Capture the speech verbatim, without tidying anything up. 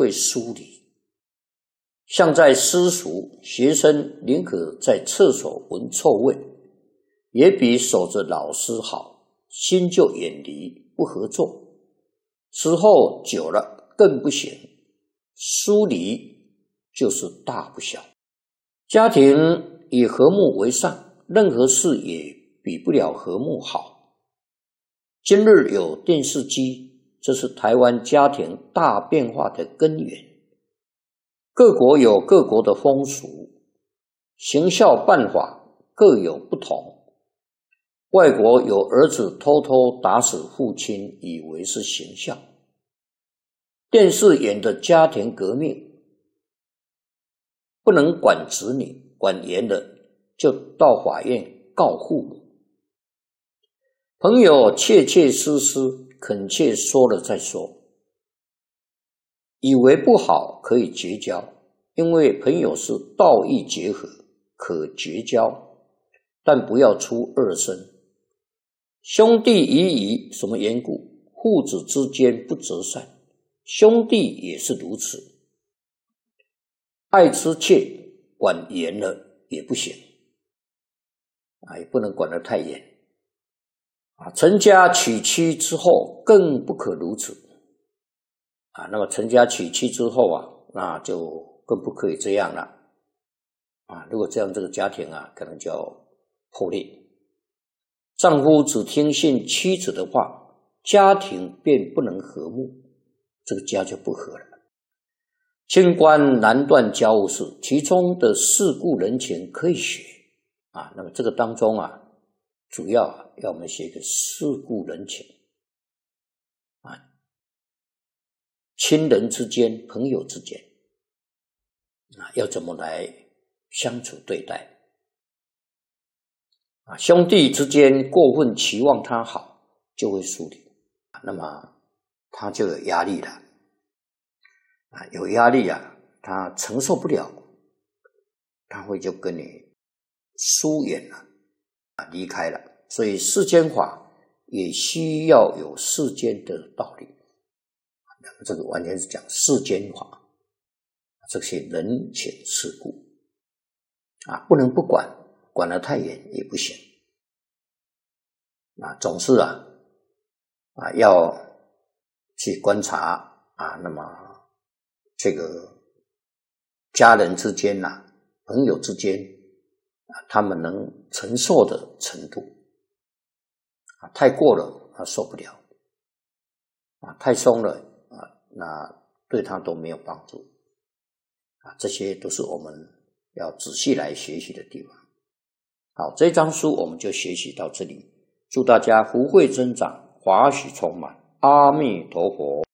会疏离。像在私塾，学生宁可在厕所闻臭味，也比守着老师好，心就远离，不合作。时候久了更不行，疏离就是大不小。家庭以和睦为上，任何事也比不了和睦好。今日有电视机，这是台湾家庭大变化的根源。各国有各国的风俗，行孝办法各有不同。外国有儿子偷偷打死父亲，以为是行孝。电视演的家庭革命，不能管子女，管严了就到法院告父母。朋友切切实实恳切说了再说，以为不好可以绝交，因为朋友是道义结合，可绝交，但不要出二声。兄弟谊谊，什么缘故？父子之间不择善，兄弟也是如此。爱之切，管严了也不行，啊，也不能管得太严。啊，成家娶妻之后更不可如此。啊，那么成家娶妻之后啊，那就更不可以这样了。啊，如果这样，这个家庭啊，可能就要破裂。丈夫只听信妻子的话，家庭便不能和睦，这个家就不和了。清官难断家务事，其中的世故人情可以学啊。那么这个当中啊，主要啊要我们学一个世故人情啊，亲人之间、朋友之间啊，要怎么来相处对待。啊，兄弟之间过分期望他好，就会疏离，那么他就有压力了。啊，有压力啊，他承受不了，他会就跟你疏远了，啊，离开了。所以世间法也需要有世间的道理，这个完全是讲世间法，这些人情世故啊，不能不管。管得太严也不行啊，总是啊啊要去观察啊，那么这个家人之间呐、啊、朋友之间啊，他们能承受的程度啊，太过了他受不了啊，太松了啊，那对他都没有帮助啊，这些都是我们要仔细来学习的地方。好，这张书我们就学习到这里，祝大家福慧增长，法喜充满，阿弥陀佛。